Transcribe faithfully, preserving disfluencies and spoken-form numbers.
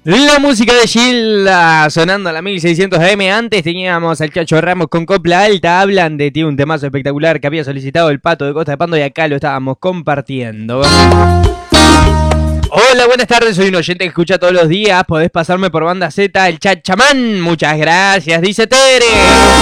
La música de Gilda sonando a la mil seiscientos A M. Antes teníamos al Chacho Ramos con Copla Alta. Hablan de ti, un temazo espectacular que había solicitado el Pato de Costa de Pando y acá lo estábamos compartiendo. Hola, buenas tardes, soy un oyente que escucha todos los días. Podés pasarme por Banda Z, el Chat Chamán. Muchas gracias, dice Tere.